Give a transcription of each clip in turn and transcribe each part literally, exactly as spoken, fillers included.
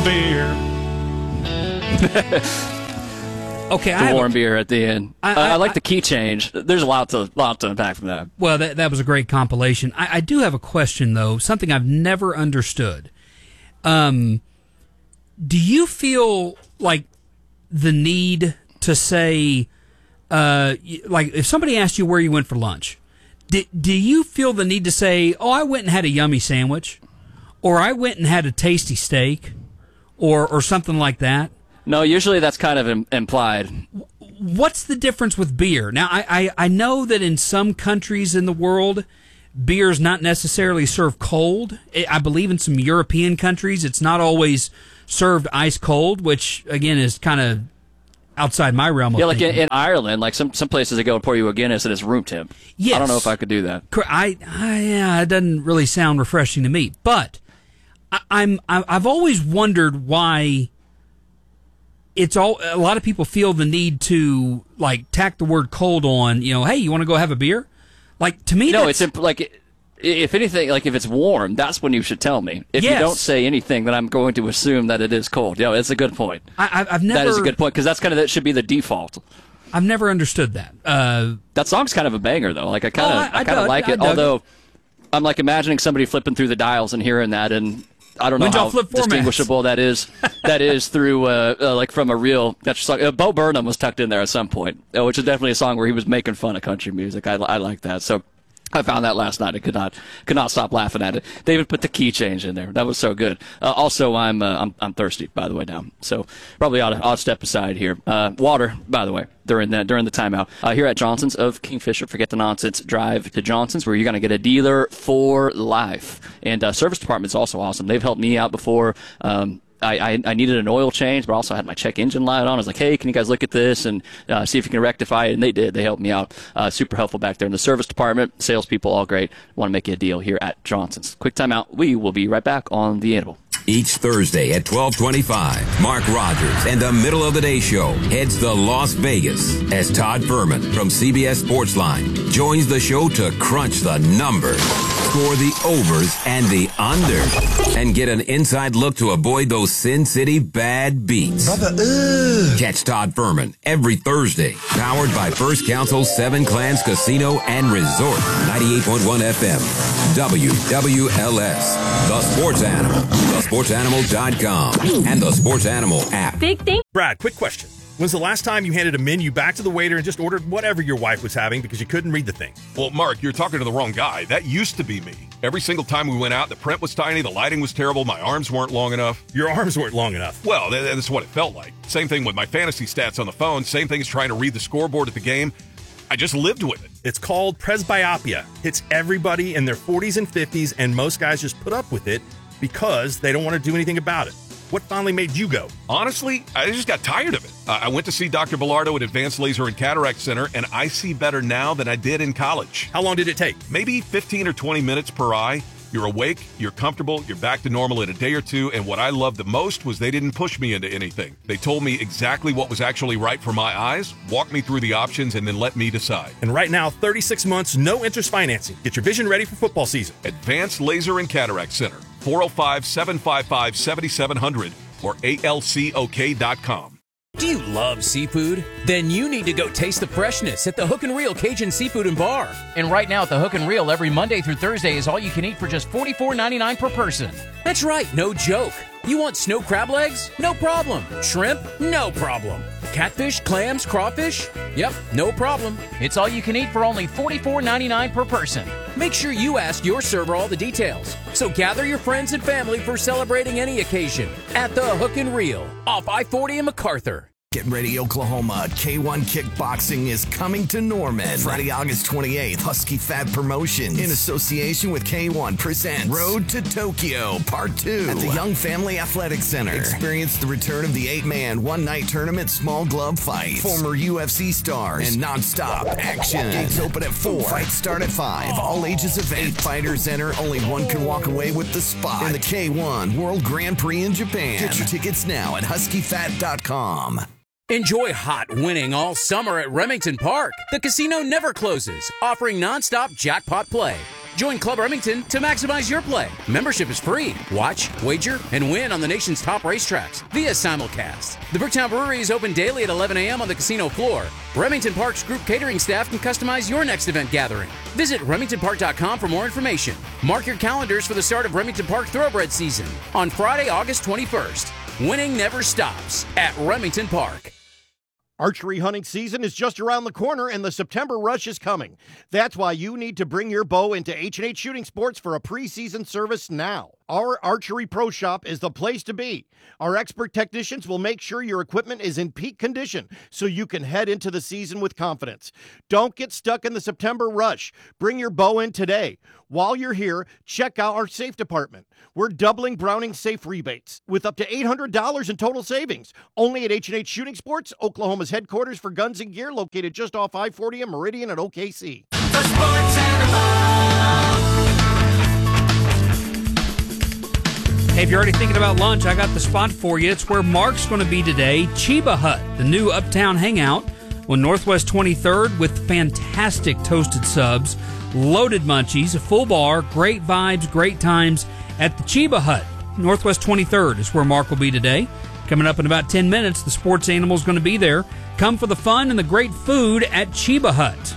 beer. Okay, the I warm a, beer at the end. I, I, I like I, the key change. There's a lot to lot to unpack from that. Well, that that was a great compilation. I, I do have a question though, something I've never understood. Um, do you feel like the need to say, uh, like if somebody asked you where you went for lunch, do, do you feel the need to say, "Oh, I went and had a yummy sandwich," or "I went and had a tasty steak," or or something like that? No, usually that's kind of im- implied. What's the difference with beer? Now, I, I, I know that in some countries in the world, beer is not necessarily served cold. I believe in some European countries, it's not always served ice cold, which, again, is kind of outside my realm of Yeah, like in, thinking. in Ireland, like some, some places they go and pour you a Guinness and it's room temp. Yes. I don't know if I could do that. I, I yeah, it doesn't really sound refreshing to me. But I, I'm I've always wondered why it's all a lot of people feel the need to like tack the word cold on, you know, hey, you want to go have a beer? Like to me, no, that's, it's imp- like if anything, like if it's warm, that's when you should tell me. If yes. you don't say anything, then I'm going to assume that it is cold. Yeah, it's a good point. I, I've never that is a good point because that's kind of that should be the default. I've never understood that. Uh, that song's kind of a banger though. Like I kind of oh, I, I, I kind of like I it. dug Although it. I'm like imagining somebody flipping through the dials and hearing that and. I don't know When'd how y'all flip formats? distinguishable that is. That is through uh, uh, like from a real country song. Uh, Bo Burnham was tucked in there at some point, uh, which is definitely a song where he was making fun of country music. I, I like that. So I found that last night. I could not could not stop laughing at it. They even put the key change in there. That was so good. Uh, also, I'm, uh, I'm I'm thirsty, by the way, now. So probably ought to, ought to step aside here. Uh, water, by the way, during the during the timeout uh, here at Johnson's of Kingfisher. Forget the nonsense. Drive to Johnson's, where you're going to get a dealer for life. And uh, service department's also awesome. They've helped me out before. Um, I, I, I needed an oil change, but also had my check engine light on. I was like, hey, can you guys look at this and uh, see if you can rectify it? And they did. They helped me out. Uh, super helpful back there in the service department. Salespeople, all great. Want to make you a deal here at Johnson's. Quick timeout. We will be right back on The Animal. Each Thursday at twelve twenty-five, Mark Rogers and the Middle of the Day Show heads to Las Vegas as Todd Furman from C B S Sportsline joins the show to crunch the numbers, score the overs and the unders, and get an inside look to avoid those Sin City bad beats. Brother, ugh. Catch Todd Furman every Thursday, powered by First Council Seven Clans Casino and Resort, ninety-eight point one F M, W W L S, The Sports Animal, the sports animal dot com, and the Sports Animal app. Big thing. Brad, quick question. When's the last time you handed a menu back to the waiter and just ordered whatever your wife was having because you couldn't read the thing? Well, Mark, you're talking to the wrong guy. That used to be me. Every single time we went out, the print was tiny, the lighting was terrible, my arms weren't long enough. Your arms weren't long enough. Well, that's what it felt like. Same thing with my fantasy stats on the phone. Same thing as trying to read the scoreboard at the game. I just lived with it. It's called presbyopia. Hits everybody in their forties and fifties, and most guys just put up with it because they don't want to do anything about it. What finally made you go? Honestly, I just got tired of it. Uh, I went to see Doctor Bilardo at Advanced Laser and Cataract Center, and I see better now than I did in college. How long did it take? Maybe fifteen or twenty minutes per eye. You're awake, you're comfortable, you're back to normal in a day or two, and what I loved the most was they didn't push me into anything. They told me exactly what was actually right for my eyes, walked me through the options, and then let me decide. And right now, thirty-six months, no interest financing. Get your vision ready for football season. Advanced Laser and Cataract Center, four oh five, seven five five, seven seven zero zero or A L C O K dot com. Do you love seafood? Then you need to go taste the freshness at the Hook and Reel Cajun Seafood and Bar. And right now at the Hook and Reel, every Monday through Thursday is all you can eat for just forty-four ninety-nine per person. That's right, no joke. You want snow crab legs? No problem. Shrimp? No problem. Catfish, clams, crawfish? Yep, no problem. It's all you can eat for only forty-four ninety-nine per person. Make sure you ask your server all the details. So gather your friends and family for celebrating any occasion at the Hook and Reel off I forty in MacArthur. Get ready, Oklahoma. K one Kickboxing is coming to Norman. Friday, August twenty-eighth, Husky Fat Promotions, in association with K one, presents Road to Tokyo, Part two, at the Young Family Athletic Center. Experience the return of the eight-man, one-night tournament small glove fight. Former U F C stars and non-stop action. Gates open at four. Fights start at five. All ages event. Eight fighters enter. Only one can walk away with the spot in the K one World Grand Prix in Japan. Get your tickets now at husky fat dot com. Enjoy hot winning all summer at Remington Park. The casino never closes, offering nonstop jackpot play. Join Club Remington to maximize your play. Membership is free. Watch, wager, and win on the nation's top racetracks via simulcast. The Bricktown Brewery is open daily at eleven a.m. on the casino floor. Remington Park's group catering staff can customize your next event gathering. Visit remington park dot com for more information. Mark your calendars for the start of Remington Park Thoroughbred season on Friday, August twenty-first. Winning never stops at Remington Park. Archery hunting season is just around the corner, and the September rush is coming. That's why you need to bring your bow into H and H Shooting Sports for a preseason service now. Our Archery Pro Shop is the place to be. Our expert technicians will make sure your equipment is in peak condition so you can head into the season with confidence. Don't get stuck in the September rush. Bring your bow in today. While you're here, check out our safe department. We're doubling Browning safe rebates with up to eight hundred dollars in total savings. Only at H and H Shooting Sports, Oklahoma's headquarters for guns and gear, located just off I forty and Meridian at O K C. The Sports Animal. Hey, if you're already thinking about lunch, I got the spot for you. It's where Mark's going to be today. Chiba Hut, the new uptown hangout on Northwest twenty-third with fantastic toasted subs, loaded munchies, a full bar, great vibes, great times at the Chiba Hut. Northwest twenty-third is where Mark will be today. Coming up in about ten minutes, the sports animal is going to be there. Come for the fun and the great food at Chiba Hut.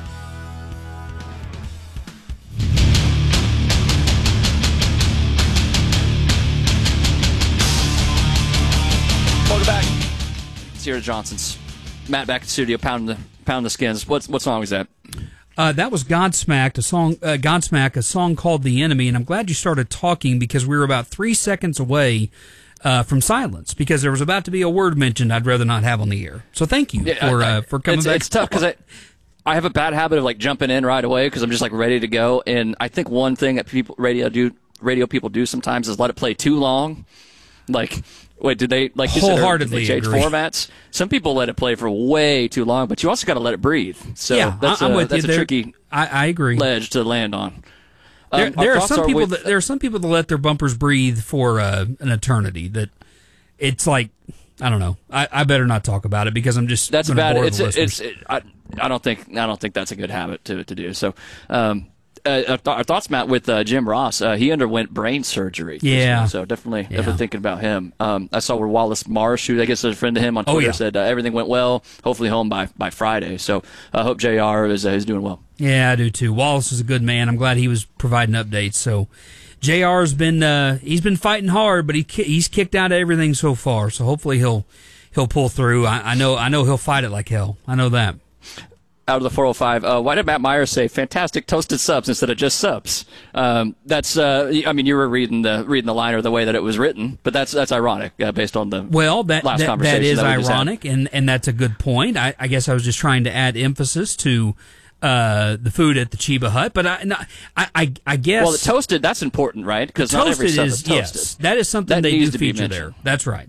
Welcome back. Sierra Johnson's. Matt back in the studio, pounding the pounding the skins. What's what song was that? Uh, that was Godsmack, a song. Uh, Godsmack, a song called "The Enemy," and I'm glad you started talking because we were about three seconds away uh, from silence because there was about to be a word mentioned I'd rather not have on the air. So thank you yeah, for I, uh, for coming it's, back. It's tough because I I have a bad habit of like jumping in right away because I'm just like ready to go, and I think one thing that people radio do radio people do sometimes is let it play too long, like. Wait, did they like you said, wholeheartedly did they change agree. formats? Some people let it play for way too long, but you also got to let it breathe. So yeah, that's I'm a, with that's you. a There, tricky I, I agree. ledge to land on. There, Um, there our are thoughts some people with- that there are some people that let their bumpers breathe for uh, an eternity. That it's like I don't know. I, I better not talk about it because I'm just That's gonna bad. bore It's the it's listeners. it, I I don't think I don't think that's a good habit to to do. So. Um, Uh, our, th- our thoughts, Matt, with uh, Jim Ross. Uh, he underwent brain surgery. Yeah. So definitely, Yeah. definitely thinking about him. Um, I saw where Wallace Marsh, who I guess is a friend of him on Oh, Twitter, yeah. said uh, everything went well. Hopefully home by, by Friday. So I hope J R is uh, is doing well. Yeah, I do too. Wallace is a good man. I'm glad he was providing updates. So J R's been uh, he's been fighting hard, but he ki- he's kicked out of everything so far. So hopefully he'll he'll pull through. I, I know I know he'll fight it like hell. I know that. Out of the four oh five, uh, why did Matt Myers say fantastic toasted subs instead of just subs? Um, that's, uh, I mean, you were reading the reading the liner the way that it was written, but that's that's ironic uh, based on the Well, that last that, conversation that is that we just had. ironic, and, and that's a good point. I, I guess I was just trying to add emphasis to uh, the food at the Chiba Hut, but I, no, I, I, I guess Well, the toasted, that's important, right? Because not every toasted sub is is toasted. yes, that is something That they needs do to be feature there. mentioned. That's right.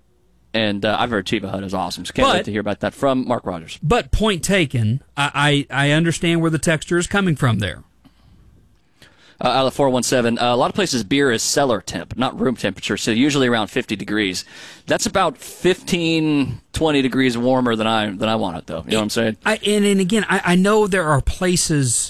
And uh, I've heard Chiba Hut is awesome, so can't But- wait to hear about that from Mark Rogers. But point taken, I, I, I understand where the texture is coming from there. Uh, out of the four one seven, uh, a lot of places beer is cellar temp, not room temperature, so usually around fifty degrees. That's about fifteen, twenty degrees warmer than I than I want it, though. You know what I'm saying? I, and, and again, I, I know there are places,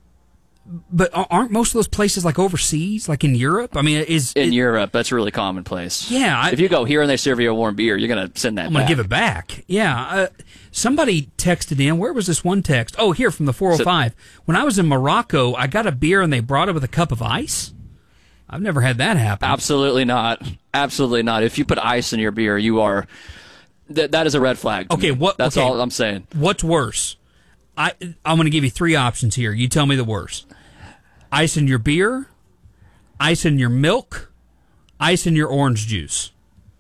but aren't most of those places like overseas, like in Europe? I mean, is In it, Europe, that's really commonplace. Yeah, I- if you go here and they serve you a warm beer, you're going to send that I'm going back. to give it back. Yeah. Uh, somebody texted in. Where was this one text? Oh, here from the four oh five. When I was in Morocco, I got a beer and they brought it with a cup of ice. I've never had that happen. Absolutely not. Absolutely not. If you put ice in your beer, you are. Th- that is a red flag. to Okay, me. what? That's okay. all I'm saying. What's worse? I I'm going to give you three options here. You tell me the worst. Ice in your beer, ice in your milk, ice in your orange juice.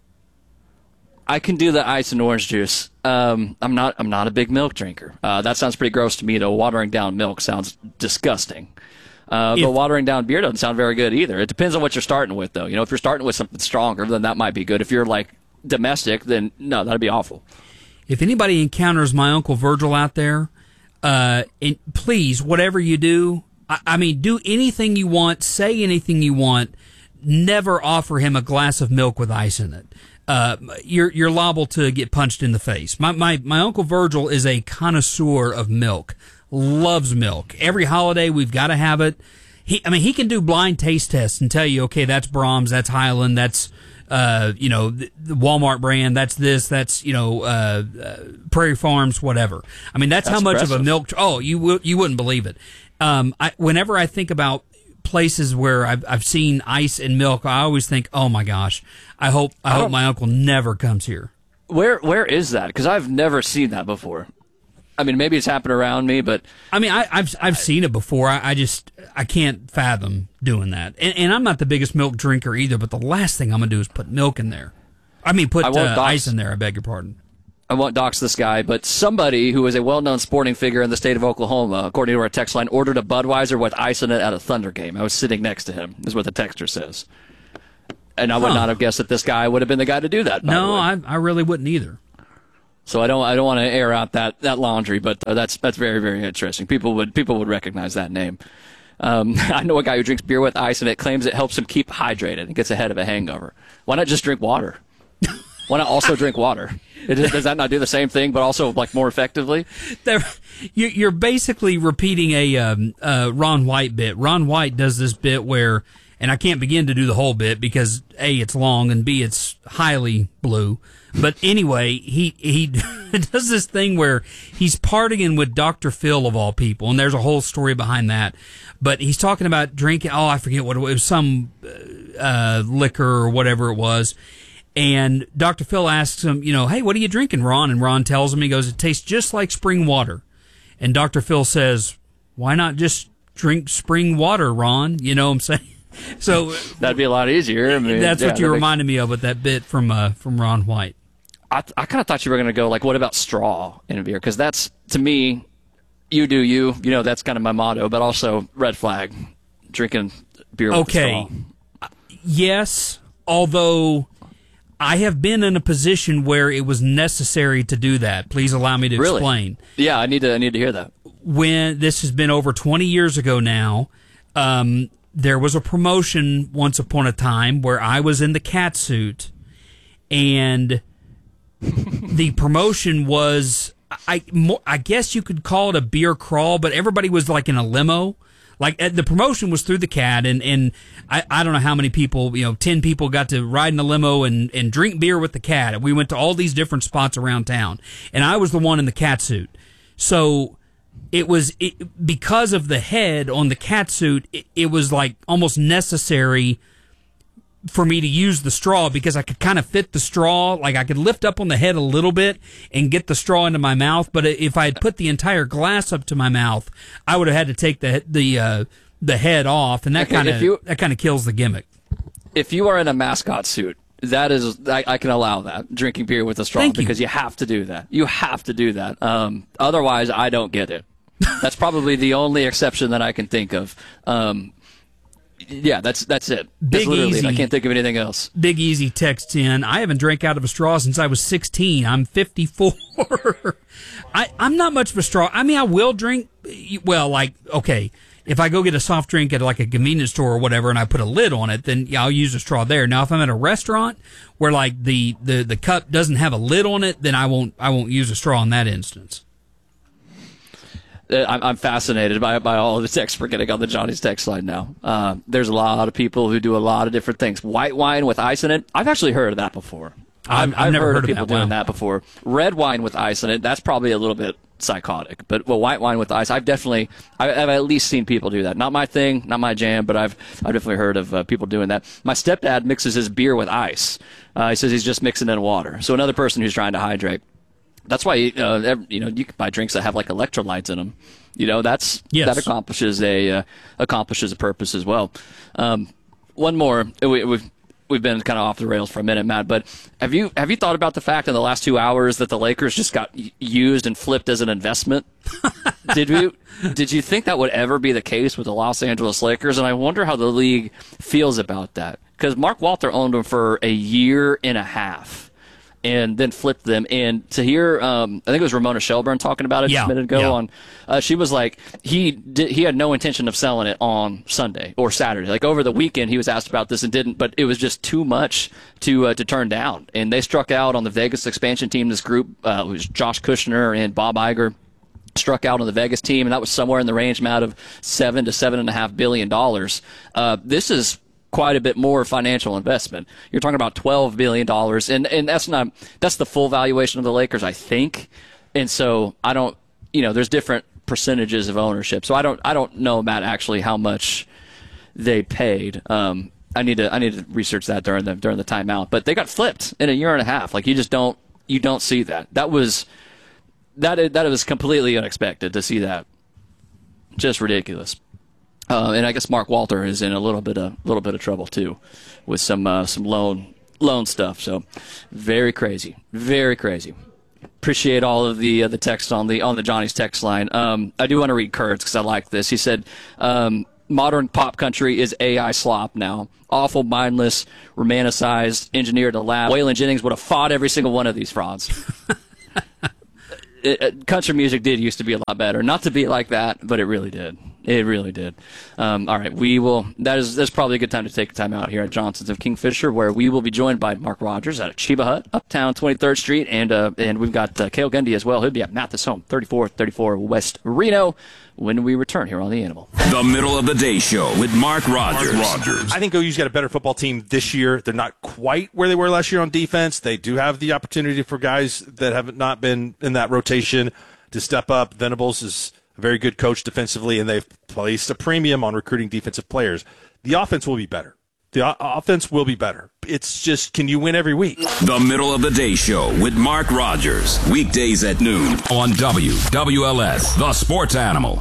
I can do the ice and orange juice. Um, I'm not. I'm not a big milk drinker. Uh, that sounds pretty gross to me. Though watering down milk sounds disgusting. Uh, If- but watering down beer doesn't sound very good either. It depends on what you're starting with, though. You know, if you're starting with something stronger, then that might be good. If you're like domestic, then no, that'd be awful. If anybody encounters my Uncle Virgil out there, uh, and please, whatever you do, I, I mean, do anything you want, say anything you want. Never offer him a glass of milk with ice in it. Uh, you're you're liable to get punched in the face. My my my Uncle Virgil is a connoisseur of milk. Loves milk. Every holiday we've got to have it. he, I mean, he can do blind taste tests and tell you, okay, that's Brahms, that's Highland, that's, uh, you know, the, the Walmart brand, that's this, that's, you know, uh, uh, Prairie Farms, whatever. I mean, that's, that's how much impressive. Of a milk, oh, you, w- you wouldn't believe it. Um, I, whenever I think about places where I've, I've seen ice and milk, I always think, oh my gosh, I hope, I, I hope my uncle never comes here. Where, where is that? Because I've never seen that before. I mean, maybe it's happened around me, but I mean, I, I've I've seen it before. I, I just I can't fathom doing that. And, and I'm not the biggest milk drinker either. But the last thing I'm gonna do is put milk in there. I mean, put I uh, ice in there. I beg your pardon. I won't dox this guy, but somebody who is a well-known sporting figure in the state of Oklahoma, according to our text line, ordered a Budweiser with ice in it at a Thunder game. I was sitting next to him. Is what the texter says. And I would huh. not have guessed that this guy would have been the guy to do that. By no, the way. I I really wouldn't either. So I don't I don't want to air out that, that laundry, but uh, that's that's very very interesting. People would people would recognize that name. Um, I know a guy who drinks beer with ice and it claims it helps him keep hydrated and gets ahead of a hangover. Why not just drink water? Why not also drink water? It, does that not do the same thing, but also like more effectively? There, you're basically repeating a um, uh, Ron White bit. Ron White does this bit where, and I can't begin to do the whole bit because A, it's long, and B, it's highly blue. But anyway, he he does this thing where he's partying with Doctor Phil of all people, and there's a whole story behind that. But he's talking about drinking. Oh, I forget what it was. It was some uh, liquor or whatever it was. And Doctor Phil asks him, you know, hey, what are you drinking, Ron? And Ron tells him, he goes, it tastes just like spring water. And Doctor Phil says, why not just drink spring water, Ron? You know what I'm saying? So that'd be a lot easier. I mean, that's yeah, what you makes... reminded me of with that bit from uh, from Ron White. I, I kind of thought you were going to go like, what about straw in a beer? Because that's, to me, you do you. You know, that's kind of my motto, but also red flag, drinking beer with okay. a straw. Yes, although I have been in a position where it was necessary to do that. Please allow me to really? explain. Yeah, I need to I need to hear that. When this has been over twenty years ago now, um, there was a promotion once upon a time where I was in the cat suit, and the promotion was, I, I guess you could call it a beer crawl, but everybody was like in a limo. Like the promotion was through the cat, and, and I, I don't know how many people, you know, ten people got to ride in a limo and, and drink beer with the cat. And we went to all these different spots around town, and I was the one in the cat suit. So it was it, because of the head on the cat suit, it, it was like almost necessary for me to use the straw because I could kind of fit the straw. Like I could lift up on the head a little bit and get the straw into my mouth. But if I had put the entire glass up to my mouth, I would have had to take the the uh, the head off, and that okay, kind of that kind of kills the gimmick. If you are in a mascot suit, that is I, I can allow that, drinking beer with a straw. Thank because you. you have to do that. You have to do that. Um, otherwise, I don't get it. That's probably the only exception that I can think of. Um, Yeah, that's that's it. That's Big literally Easy. it. I can't think of anything else. Big Easy texts in, I haven't drank out of a straw since I was sixteen. I'm fifty-four. I, I'm not much of a straw. I mean, I will drink, well, like, okay, if I go get a soft drink at like a convenience store or whatever and I put a lid on it, then yeah, I'll use a straw there. Now, if I'm at a restaurant where like the, the, the cup doesn't have a lid on it, then I won't I won't use a straw in that instance. I'm fascinated by by all of the texts we're getting on the Johnny's text line now. Uh, there's a lot of people who do a lot of different things. White wine with ice in it, I've actually heard of that before. I've, I've, I've never heard, heard of people of that. doing Wow. that before. Red wine with ice in it, that's probably a little bit psychotic. But well, white wine with ice, I've definitely, I've at least seen people do that. Not my thing, not my jam, but I've I've definitely heard of uh, people doing that. My stepdad mixes his beer with ice. Uh, he says he's just mixing in water. So another person who's trying to hydrate. That's why uh, you know you can buy drinks that have like electrolytes in them. You know that's yes. that accomplishes a uh, accomplishes a purpose as well. Um, one more, we, we've we've been kind of off the rails for a minute, Matt. But have you have you thought about the fact in the last two hours that the Lakers just got used and flipped as an investment? Did you did you think that would ever be the case with the Los Angeles Lakers? And I wonder how the league feels about that because Mark Walter owned them for a year and a half. And then flipped them. And to hear, um, I think it was Ramona Shelburne talking about it yeah, just a minute ago. yeah. On, uh, she was like, he did, he had no intention of selling it on Sunday or Saturday. Like over the weekend, he was asked about this and didn't, but it was just too much to uh, to turn down. And they struck out on the Vegas expansion team. This group uh, was Josh Kushner and Bob Iger. struck out on the Vegas team, and that was somewhere in the range amount of seven to seven and a half billion dollars. Uh, this is quite a bit more financial investment. You're talking about twelve billion dollars, and, and that's not, that's the full valuation of the Lakers, I think. And so I don't, you know, there's different percentages of ownership. So I don't, I don't know, Matt, actually how much they paid. Um, I need to, I need to research that during the, during the timeout, but they got flipped in a year and a half. Like you just don't, you don't see that. That was, that, that was completely unexpected to see that. Just ridiculous. Uh, and I guess Mark Walter is in a little bit of little bit of trouble too, with some uh, some loan loan stuff. So, very crazy, very crazy. Appreciate all of the uh, the text on the on the Johnny's text line. Um, I do want to read Kurt's because I like this. He said, um, "Modern pop country is A I slop now. Awful, mindless, romanticized, engineered to laugh. Waylon Jennings would have fought every single one of these frauds." It, it, country music did used to be a lot better. Not to be like that, but it really did. It really did. Um, all right, we will. That is that's probably a good time to take a time out here at Johnson's of Kingfisher, where we will be joined by Mark Rogers at Chiba Hut, Uptown twenty-third Street, and uh, and we've got uh, Cale Gundy as well. He'll be at Mathis Home, thirty-four thirty-four West Reno, when we return here on The Animal. The Middle of the Day Show with Mark Rogers. Mark Rogers. I think O U's got a better football team this year. They're not quite where they were last year on defense. They do have the opportunity for guys that have not been in that rotation to step up. Venables is a very good coach defensively, and they've placed a premium on recruiting defensive players. The offense will be better. The o- offense will be better. It's just, can you win every week? The Middle of the Day Show with Mark Rogers. Weekdays at noon on W W L S, the Sports Animal.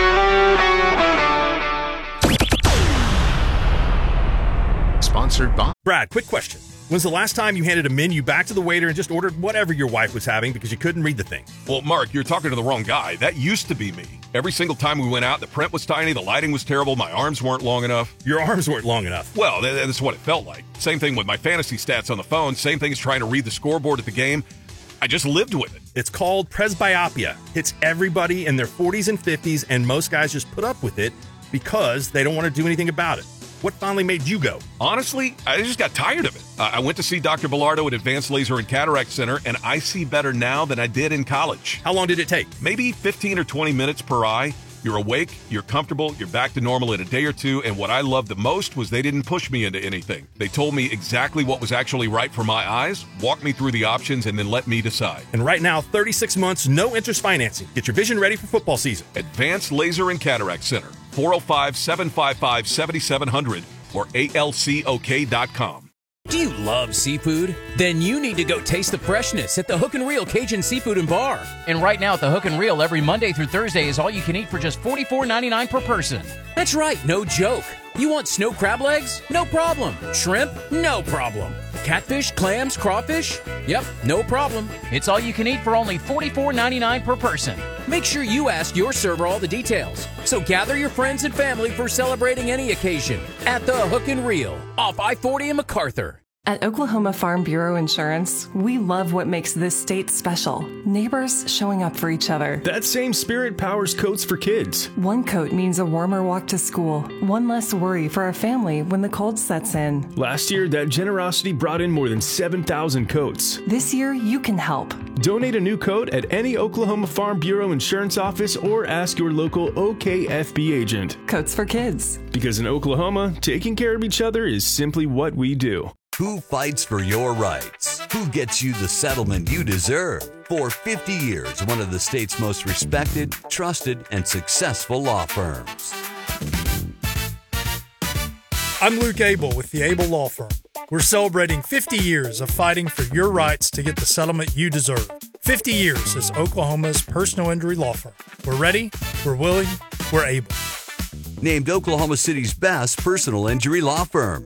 Sponsored by Brad. Quick question. When's the last time you handed a menu back to the waiter and just ordered whatever your wife was having because you couldn't read the thing? Well, Mark, you're talking to the wrong guy. That used to be me. Every single time we went out, the print was tiny, the lighting was terrible, my arms weren't long enough. Your arms weren't long enough? Well, that, that's what it felt like. Same thing with my fantasy stats on the phone. Same thing as trying to read the scoreboard at the game. I just lived with it. It's called presbyopia. It's everybody in their forties and fifties, and most guys just put up with it because they don't want to do anything about it. What finally made you go? Honestly, I just got tired of it. Uh, I went to see Doctor Bilardo at Advanced Laser and Cataract Center, and I see better now than I did in college. How long did it take? Maybe fifteen or twenty minutes per eye. You're awake, you're comfortable, you're back to normal in a day or two, and what I loved the most was they didn't push me into anything. They told me exactly what was actually right for my eyes, walked me through the options, and then let me decide. And right now, thirty-six months, no interest financing. Get your vision ready for football season. Advanced Laser and Cataract Center, four oh five, seven five five, seven seven zero zero or A L C O K dot com. Do you love seafood? Then you need to go taste the freshness at the Hook and Reel Cajun Seafood and Bar. And right now at the Hook and Reel, every Monday through Thursday is all you can eat for just forty-four ninety-nine per person. That's right, no joke. You want snow crab legs? No problem. Shrimp? No problem. Catfish, clams, crawfish? Yep, no problem. It's all you can eat for only forty-four ninety-nine per person. Make sure you ask your server all the details. So gather your friends and family for celebrating any occasion at the Hook and Reel off I forty in MacArthur. At Oklahoma Farm Bureau Insurance, we love what makes this state special. Neighbors showing up for each other. That same spirit powers coats for kids. One coat means a warmer walk to school. One less worry for our family when the cold sets in. Last year, that generosity brought in more than seven thousand coats. This year, you can help. Donate a new coat at any Oklahoma Farm Bureau Insurance office or ask your local O K F B agent. Coats for kids. Because in Oklahoma, taking care of each other is simply what we do. Who fights for your rights? Who gets you the settlement you deserve? For fifty years, one of the state's most respected, trusted, and successful law firms. I'm Luke Abel with the Abel Law Firm. We're celebrating fifty years of fighting for your rights to get the settlement you deserve. fifty years as Oklahoma's personal injury law firm. We're ready, we're willing, we're able. Named Oklahoma City's best personal injury law firm.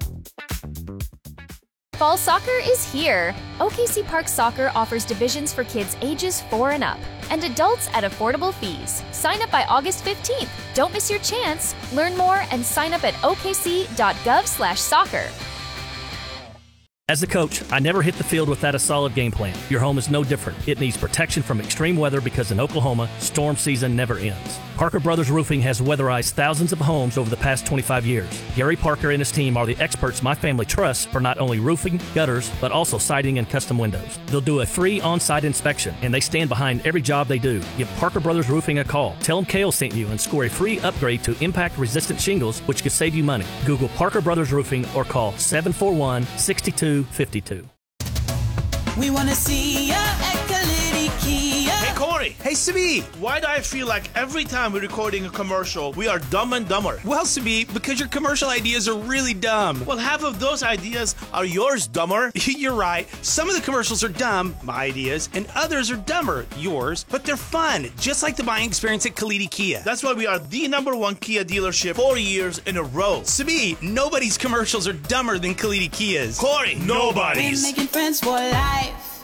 Fall soccer is here. O K C Park Soccer offers divisions for kids ages four and up and adults at affordable fees. Sign up by August fifteenth. Don't miss your chance. Learn more and sign up at O K C dot gov slash soccer. As a coach, I never hit the field without a solid game plan. Your home is no different. It needs protection from extreme weather because in Oklahoma, storm season never ends. Parker Brothers Roofing has weatherized thousands of homes over the past twenty-five years. Gary Parker and his team are the experts my family trusts for not only roofing, gutters, but also siding and custom windows. They'll do a free on-site inspection, and they stand behind every job they do. Give Parker Brothers Roofing a call. Tell them Kale sent you and score a free upgrade to impact-resistant shingles, which could save you money. Google Parker Brothers Roofing or call seven four one, six two five two. We want to see ya at Kalidi Kia. Hey, Corey. Hey, Sabi. Why do I feel like every time we're recording a commercial, we are dumb and dumber? Well, Sabi, because your commercial ideas are really dumb. Well, half of those ideas are yours, dumber. You're right. Some of the commercials are dumb, my ideas, and others are dumber, yours, but they're fun, just like the buying experience at Kalidi Kia. That's why we are the number one Kia dealership four years in a row. Sabi, nobody's commercials are dumber than Kalidi Kia's. Corey, nobody's. We're making friends for life.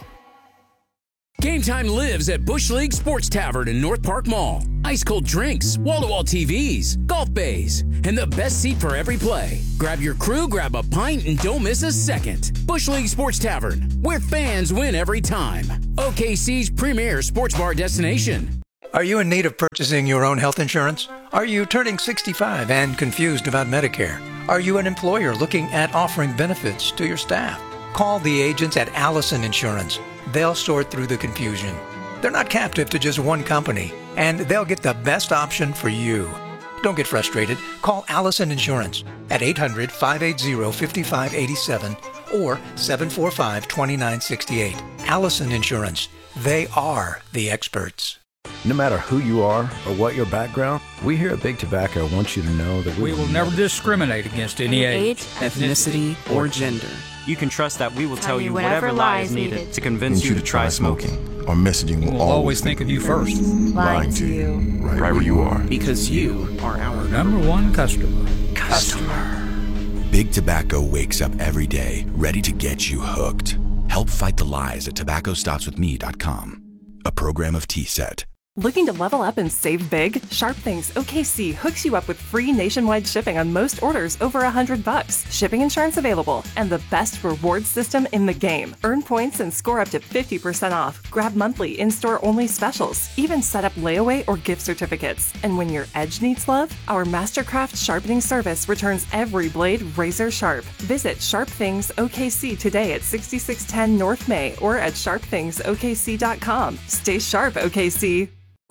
Game time lives at Bush League Sports Tavern in North Park Mall. Ice cold drinks, wall-to-wall T Vs, golf bays, and the best seat for every play. Grab your crew, grab a pint, and don't miss a second. Bush League Sports Tavern, where fans win every time. O K C's premier sports bar destination. Are you in need of purchasing your own health insurance? Are you turning sixty-five and confused about Medicare? Are you an employer looking at offering benefits to your staff? Call the agents at Allison Insurance. They'll sort through the confusion. They're not captive to just one company, and they'll get the best option for you. Don't get frustrated. Call Allison Insurance at eight hundred, five eight zero, five five eight seven or seven four five, two nine six eight. Allison Insurance. They are the experts. No matter who you are or what your background, we here at Big Tobacco want you to know that we, we will never discriminate against any age, ethnicity, or gender. You can trust that we will tell, tell you whatever, whatever lie is needed, needed to convince you to try smoking. Our messaging will we'll always think of you first. Lying to you. Right, right where you are. Because you are our number one customer. Customer. Big Tobacco wakes up every day ready to get you hooked. Help fight the lies at tobacco stops with me dot com. A program of T-Set. Looking to level up and save big? Sharp Things O K C hooks you up with free nationwide shipping on most orders over a hundred bucks. Shipping insurance available and the best reward system in the game. Earn points and score up to fifty percent off. Grab monthly in-store only specials. Even set up layaway or gift certificates. And when your edge needs love, our Mastercraft sharpening service returns every blade razor sharp. Visit Sharp Things O K C today at sixty-six ten North May or at sharp things O K C dot com. Stay sharp, O K C.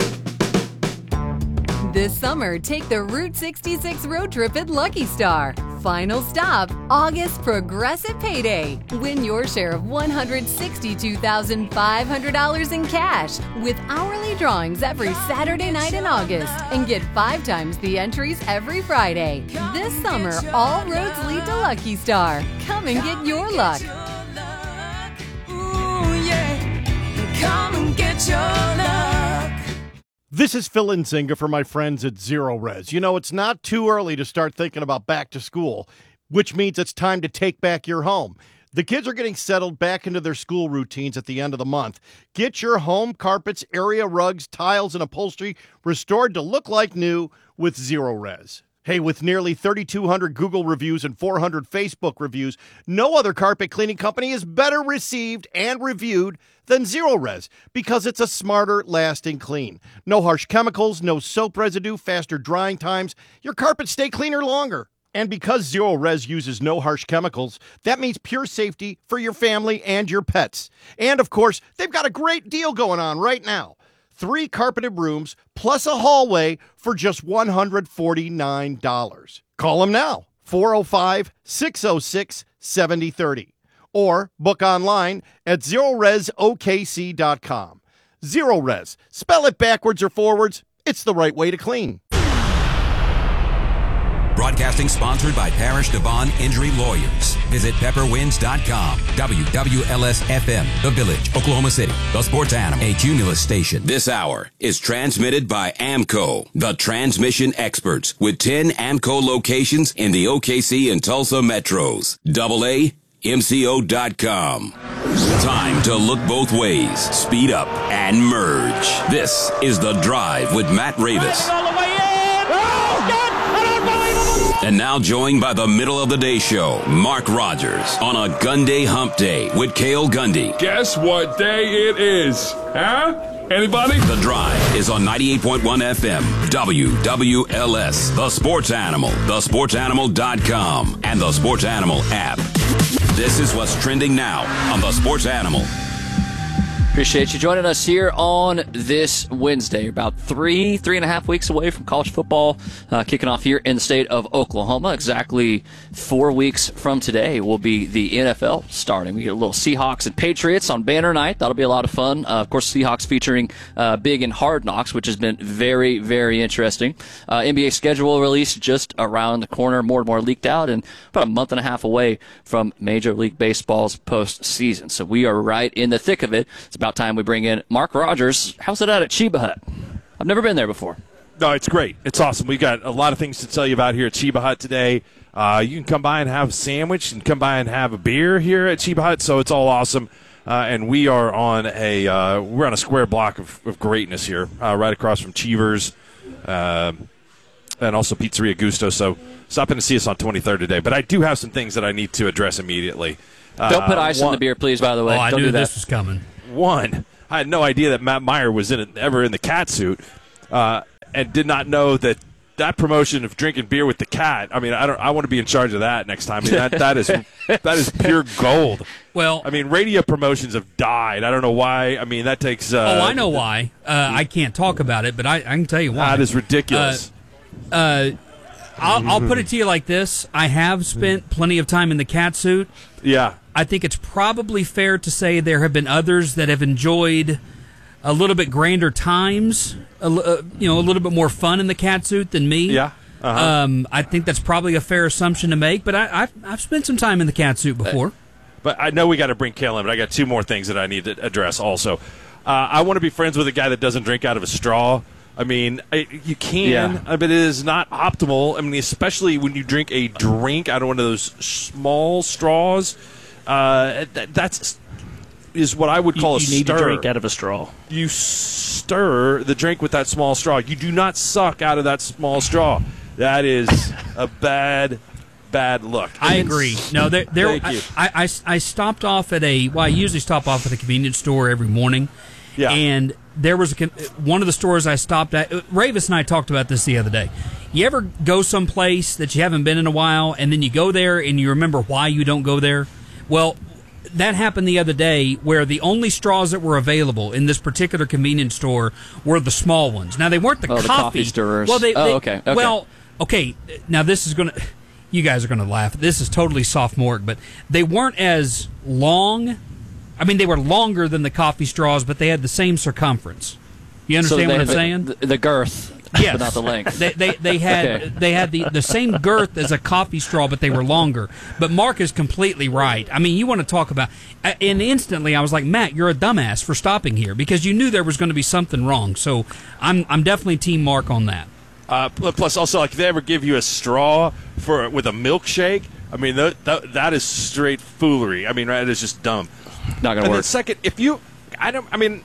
This summer, take the Route sixty-six road trip at Lucky Star. Final stop, August Progressive Payday. Win your share of one hundred sixty-two thousand five hundred dollars in cash with hourly drawings every Saturday night in August and get five times the entries every Friday. This summer, all roads lead to Lucky Star. Come and get your luck. Ooh, yeah. Come and get your luck. This is Phil Nzinga for my friends at Zero Res. You know, it's not too early to start thinking about back to school, which means it's time to take back your home. The kids are getting settled back into their school routines at the end of the month. Get your home carpets, area rugs, tiles, and upholstery restored to look like new with Zero Res. Hey, with nearly thirty-two hundred Google reviews and four hundred Facebook reviews, no other carpet cleaning company is better received and reviewed than Zero Res because it's a smarter, lasting clean. No harsh chemicals, no soap residue, faster drying times. Your carpets stay cleaner longer. And because Zero Res uses no harsh chemicals, that means pure safety for your family and your pets. And, of course, they've got a great deal going on right now. Three carpeted rooms plus a hallway for just one hundred forty-nine dollars. Call them now, four oh five, six oh six, seven oh three oh, or book online at zero res O K C dot com. Zero Res. Spell it backwards or forwards. It's the right way to clean. Broadcasting sponsored by Parish Devon Injury Lawyers. Visit pepper winds dot com. W W L S F M, The Village, Oklahoma City. The Sports Animal, a Cumulus station. This hour is transmitted by AMCO, the transmission experts, with ten AMCO locations in the O K C and Tulsa metros. Double A, M C O dot com. Time to look both ways, speed up, and merge. This is The Drive with Matt Ravis. And now joined by the middle of the day show, Mark Rogers, on a Gun Day Hump Day with Cale Gundy. Guess what day it is, huh? Anybody? The Drive is on ninety-eight point one F M, W W L S, The Sports Animal, the sports animal dot com, and the Sports Animal app. This is what's trending now on The Sports Animal. Appreciate you joining us here on this Wednesday. About three, three and a half weeks away from college football uh, kicking off here in the state of Oklahoma. Exactly four weeks from today will be the N F L starting. We get a little Seahawks and Patriots on banner night. That'll be a lot of fun. Uh, of course, Seahawks featuring uh, Big and Hard Knocks, which has been very, very interesting. Uh, N B A schedule release just around the corner, more and more leaked out, and about a month and a half away from Major League Baseball's postseason. So we are right in the thick of it. It's about time we bring in Mark Rogers. How's it out at Cheba Hut? I've never been there before. No, it's great. It's awesome. We got a lot of things to tell you about here at Cheba Hut today. Uh, you can come by and have a sandwich and come by and have a beer here at Cheba Hut, so it's all awesome. Uh, and we are on a uh, we're on a square block of, of greatness here, uh, right across from Cheevers, uh, and also Pizzeria Gusto. So stop in to see us on twenty-third today. But I do have some things that I need to address immediately. Uh, Don't put ice one, in the beer, please, by the way. Oh, I Don't knew do that. this was coming. One, I had no idea that Matt Meyer was in it, ever in the cat suit, uh, and did not know that that promotion of drinking beer with the cat. I mean, I don't. I want to be in charge of that next time. I mean, that that is that is pure gold. Well, I mean, radio promotions have died. I don't know why. I mean, that takes. Uh, oh, I know why. Uh, I can't talk about it, but I, I can tell you why. That is ridiculous. Uh, uh, I'll, I'll put it to you like this: I have spent plenty of time in the cat suit. Yeah. I think it's probably fair to say there have been others that have enjoyed a little bit grander times, a, uh, you know, a little bit more fun in the cat suit than me. Yeah. Uh-huh. Um, I think that's probably a fair assumption to make, but I, I've, I've spent some time in the cat suit before. But I know we got to bring Cale in, but I got two more things that I need to address also. Uh, I want to be friends with a guy that doesn't drink out of a straw. I mean, I, you can, Yeah. but it is not optimal. I mean, especially when you drink a drink out of one of those small straws. Uh, that, that's is what I would call you, a you need stir. to drink out of a straw. You stir the drink with that small straw. You do not suck out of that small straw. That is a bad, bad look. I agree. No, there, there. Thank I, you. I, I, I stopped off at a. Well, I usually stop off at a convenience store every morning. Yeah. And there was a con- one of the stores I stopped at. Ravis and I talked about this the other day. You ever go someplace that you haven't been in a while, and then you go there and you remember why you don't go there? Well, that happened the other day where the only straws that were available in this particular convenience store were the small ones. Now, they weren't the Oh, coffee. the coffee stirrers. Well, they, Oh, they- okay, okay. Well, okay, now this is going to... You guys are going to laugh. This is totally sophomoric, but they weren't as long. I mean, they were longer than the coffee straws, but they had the same circumference. You So understand they what I'm had the- saying? The, the girth, Yes. but not the length. They they, they had Okay. they had the, the same girth as a coffee straw, but they were longer. But Mark is completely right. I mean, you want to talk about, and instantly I was like, Matt, you're a dumbass for stopping here because you knew there was going to be something wrong. So I'm I'm definitely Team Mark on that. Uh, plus, also, like if they ever give you a straw for with a milkshake, I mean that that, that is straight foolery. I mean, right? It's just dumb. Not gonna and work. then second, if you, I don't, I mean,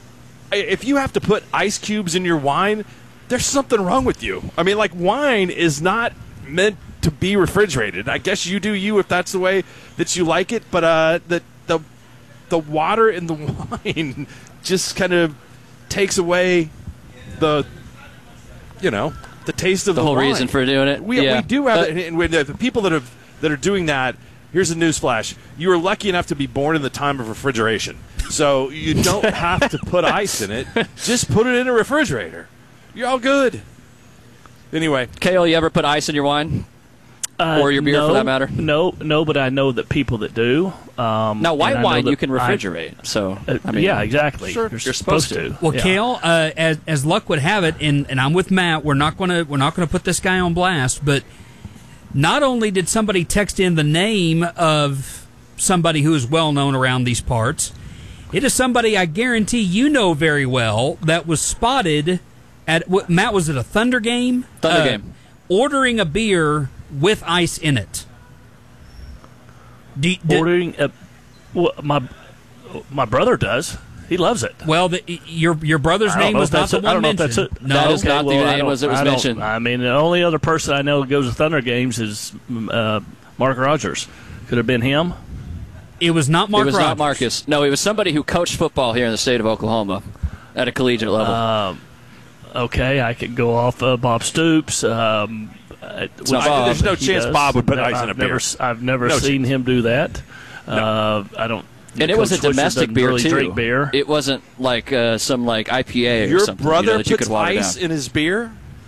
if you have to put ice cubes in your wine, there's something wrong with you. I mean, like wine is not meant to be refrigerated. I guess you do you if that's the way that you like it, but uh, the the the water in the wine just kind of takes away the. You know, the taste of The the, whole wine. reason for doing it. We, Yeah. we do have Uh, it, and when the the people that have that are doing that. Here's a newsflash: you are lucky enough to be born in the time of refrigeration, so you don't have to put ice in it. Just put it in a refrigerator. You're all good. Anyway, Cale, you ever put ice in your wine? Uh, Or your beer, no, for that matter? No, no, but I know that people that do. Um, Now, white and I know wine that you can I- refrigerate. so, Uh, I mean, yeah, exactly. Sure, You're, you're supposed to. Well, yeah. Cale, uh, as as luck would have it, and, and I'm with Matt. We're not gonna we're not gonna put this guy on blast, but not only did somebody text in the name of somebody who is well known around these parts, it is somebody I guarantee you know very well that was spotted at what Matt was at a Thunder game. Thunder uh, game. Ordering a beer with ice in it. Do, do, Ordering a, well, my my brother does. He loves it. Well, the, your your brother's I don't name know was if not that's the it. one I don't know if mentioned. that's it. No, That is not the well, I name don't- as it was I don't- mentioned. I mean, the only other person I know that goes to Thunder games is uh, Mark Rogers. Could have been him. It was not Mark It was Rogers. not Marcus. No, it was somebody who coached football here in the state of Oklahoma at a collegiate level. Um, okay, I could go off uh, Bob Stoops. Um, uh, It's not which Bob. There's no he chance does. Bob would put No, ice in a I've never, beer. s- I've never No seen chance. him do that. Uh, I don't. and it was a Coach Swisher domestic doesn't beer really too. Drink beer. It wasn't like uh, some like I P A or Your something. brother you know, that you puts could water ice down. in his beer?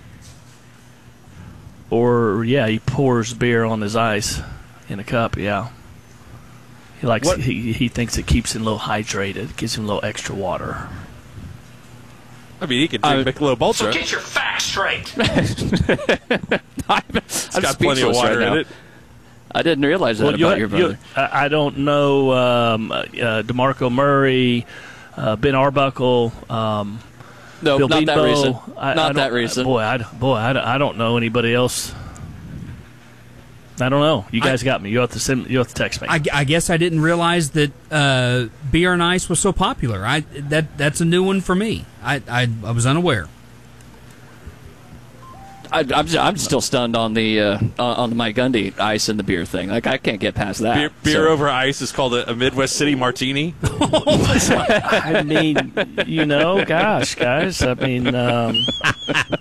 Or yeah, he pours beer on his ice in a cup. Yeah, he likes. What- He he thinks it keeps him a little hydrated, gives him a little extra water. I mean, he could drink I- Michelob Ultra. Get your facts straight. I'm, It's got plenty of speechless water right in now. it. I didn't realize that Well, you, about your brother. you, I I don't know um, uh, DeMarco Murray, uh, Ben Arbuckle. Um, no, Bill not that Beanbo. recent. I, Not I that don't- recent. Boy, I, boy, I, don't- I don't know anybody else. I don't know. You guys got me. You have to send. You have to text me. I, I guess I didn't realize that uh, beer and ice was so popular. I that that's a new one for me. I I, I was unaware. I, I'm, I'm still stunned on the uh, on the Mike Gundy ice and the beer thing. Like I can't get past that. Beer, beer So- over ice is called a, a Midwest City martini. I mean, you know, gosh, guys. I mean, um,